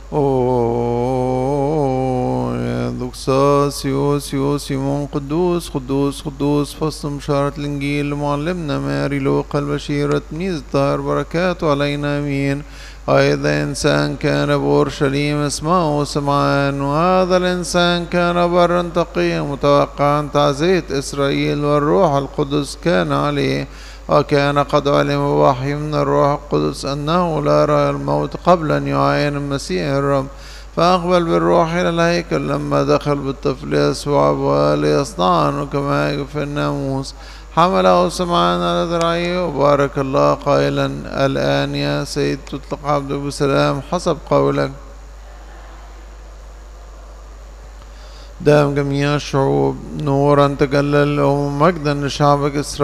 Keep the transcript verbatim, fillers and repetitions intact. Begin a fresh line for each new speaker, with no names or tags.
دوكساس يوس يوس يمون قدوس قدوس قدوس فصل بشارة الإنجيل لمعلمنا ماري لوقا البشير تلميذ الطاهر بركاته علينا أمين. أيضا إنسان كان بأورشليم اسمه سمعان، وهذا الإنسان كان برا تقيا متوقعا تعزية إسرائيل، والروح القدس كان عليه، وكان قد علم وحي من الروح القدس أنه لا يرى الموت قبل أن يعاين المسيح الرب. فأقبل بالروح إلى الهيكل لما دخل بالطفل يسوع أبواه ليصنعه كما يجب في الناموس. حمله سمعان على ذراعيه وبارك الله قائلا: الآن يا سيد تطلق عبدك بسلام حسب قولك. دام جميع الشعوب نورا تجلى الأمم مجدا لشعبك إسرائيل.